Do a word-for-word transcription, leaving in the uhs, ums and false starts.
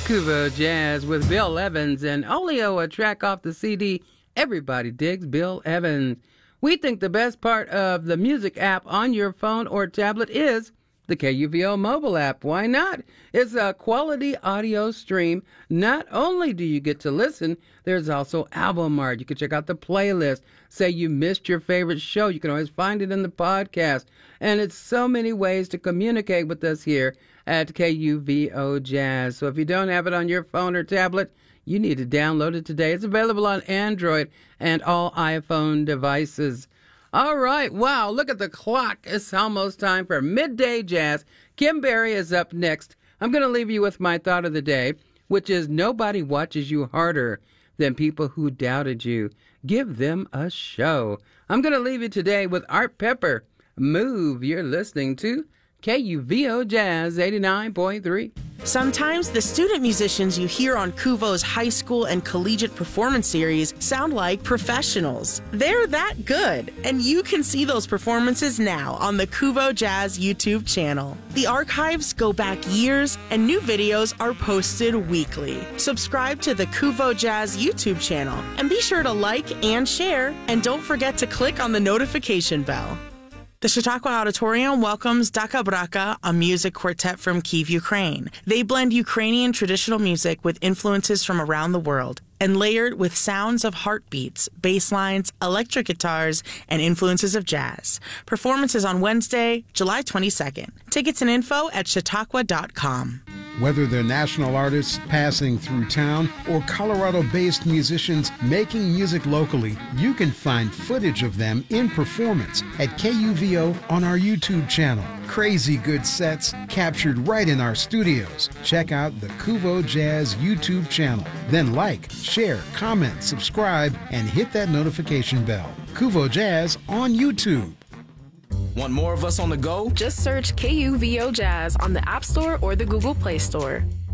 Kuvo Jazz with Bill Evans and Oleo, a track off the C D Everybody Digs Bill Evans. We think the best part of the music app on your phone or tablet is the K U V O mobile app. Why not? It's a quality audio stream. Not only do you get to listen, there's also album art. You can check out the playlist. Say you missed your favorite show, you can always find it in the podcast. And it's so many ways to communicate with us here at K U V O Jazz. So if you don't have it on your phone or tablet, you need to download it today. It's available on Android and all iPhone devices. All right. Wow. Look at the clock. It's almost time for Midday Jazz. Kim Berry is up next. I'm going to leave you with my thought of the day, which is nobody watches you harder than people who doubted you. Give them a show. I'm going to leave you today with Art Pepper. Move. You're listening to K U V O Jazz eighty-nine point three. Sometimes the student musicians you hear on Kuvo's high school and collegiate performance series sound like professionals. They're that good, and you can see those performances now on the Kuvo Jazz YouTube channel. The archives go back years, and new videos are posted weekly. Subscribe to the Kuvo Jazz YouTube channel, and be sure to like and share, and don't forget to click on the notification bell. The Chautauqua Auditorium welcomes Daka Braka, a music quartet from Kyiv, Ukraine. They blend Ukrainian traditional music with influences from around the world and layered with sounds of heartbeats, bass lines, electric guitars, and influences of jazz. Performances on Wednesday, July twenty-second. Tickets and info at chautauqua dot com. Whether they're national artists passing through town or Colorado-based musicians making music locally, you can find footage of them in performance at K U V O on our YouTube channel. Crazy good sets captured right in our studios. Check out the Kuvo Jazz YouTube channel. Then like, share, comment, subscribe, and hit that notification bell. Kuvo Jazz on YouTube. Want more of us on the go? Just search K U V O Jazz on the App Store or the Google Play Store.